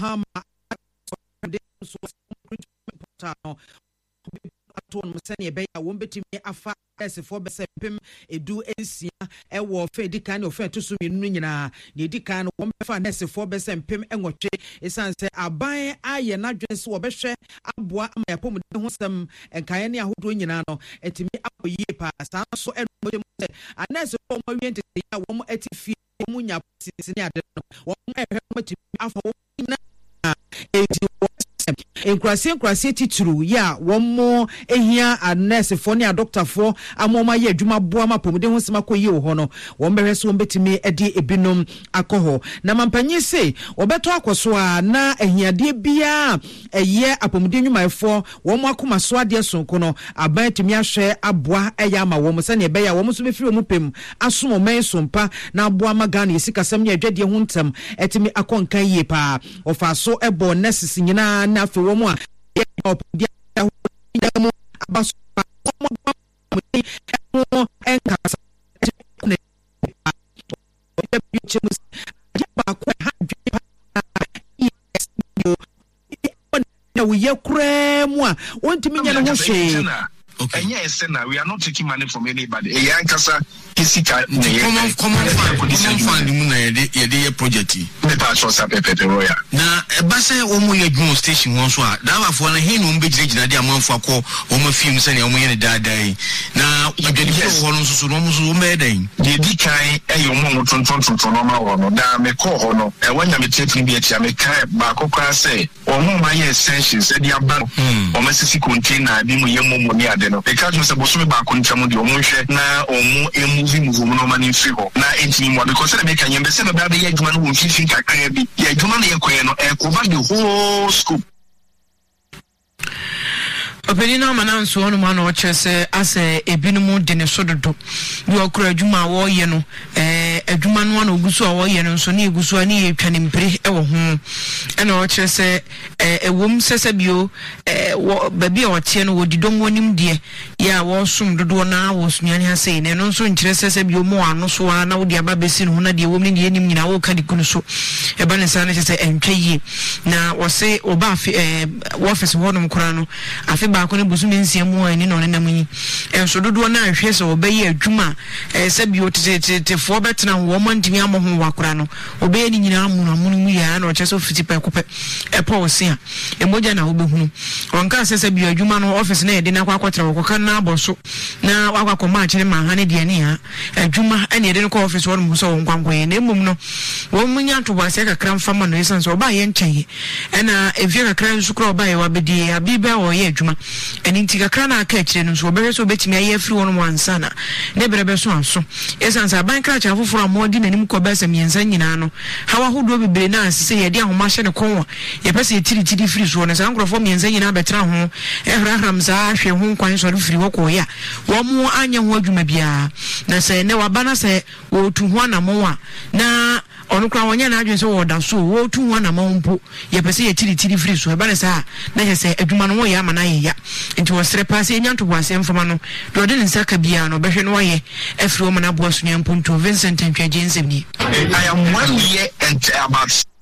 Bahama aton sene be ya won betimi afa S4 besempem edu ensia ewo fe dikan no fe to so menu nyina ne dikan no won befa S4 besempem enwotwe esanse aban aye na dwense wo behwe aboa ama yapom de ho sam enkan ne ahodo nyina no etimi akoyie pa san so enmo se anes ko mo wiente ya won atifi won nya sisi ne ade no won ehwe matimi afa won na eti enkrase tituru ya womo ehia anese fo ne doctor fo amoma ye adwuma boa mapomde ho sema koyi wo ho no won behwe so betimi edi ebinom akoho na mampanyi se obeto akoso a na ehiade bia eye apomde nwumaefo womo akoma so ade sonko no aban timi ahwe aboa eya ama womo se ne be ya womo so befiri womo pem asomo men sompa na aboa magana yesikasam ne adwade ho ntem etimi akonkan yie pa ofa so ebo nesis nyina na fe womo a opdia ho abaso enkasa ne we ye kura mu a ontimi nya no ho hwe. Okay. And yes, we are not taking money from anybody. Yankasa Kisika common fund the project. Now, Bassa Omo Yadmo station once. Now, for a hin on big region, I did for call Omo films and Omo Dada. Now, you get so almost made. The decay a young from Roma or Dame Cohono, and when I'm taking the Jamaica, Bacoca say, Omo my essentials, said the Abba, or Mississippi container, Dimo Yamonia. Because Mr. Bosumi back on Chamu the Omushe na omu moving no man in Fibo. Na entini because they make a same about the Yagman who fishing Kakrebi. Yagman Yakweno, cover the whole scoop. Opelina mananso onu ma na ochese ase ebinumu de ne sododo bi okura adwuma wo ye no adwuma no na ogusu wo ye no so na egusu ani etwane mpire e wo ho e na ochese ewom sese bio babi a wote no wodidom wonim de ya wo som dodo na wo sunyane ase ne no so nkire sese bio mo ano so na wo de aba besi no na de wom ne de enim nyina wo ka dikunu so e ba ne sa na chese entwaye na wo se oba office wonum kora no afi ba ko ne busumi nsiamu ani no ne namunyi enso dodo na ahwe se obayi adwuma se bi otete fo betena wo mantimi amoho wakora no obayi ni nyina amunmu ya na oche so fiti pa kope epo osia emoja na obehunu onka se bi adwuma no office na yede na kwakwatra wokoka na aboso na wakwakọ match ne mahane de ani ha adwuma ene yede ko office wo mu so wonkwankwan na emum no wo munya to ba se kakra mfama no esanso obayi nkyeye ena evie kakra nsukro obayi wabedi abiba wo ye adwuma eni ntika na aka akire no so obehwe so betimi aye afiri wono wansa na ne berebe so anso esansa banka cha foforo amodi nanim ko besa miensa nyina no hawa hodo bebere na asese ye de ahoma hye ne konwa ye pese tiri firi so no sankrofo miensa nyina betra ho ehrahram za ahwe ho nkwan so firi woko ya wo mu anya ho adwuma bia na se ne wabana se wo tu ho na mo a na onu kwa wonya na adwen so wo da so wo tu ho na mo mpo ye pese ye tiri firi so e ba ne sa na ye se adwuma no wo ya ama na ye ya nti wo sere passe nyanto boase mfama no do de nsaka bia no behwe no ye afiri wo na boaso nyampo nto Vincent Ntwaje nsem ni I am 1 year and about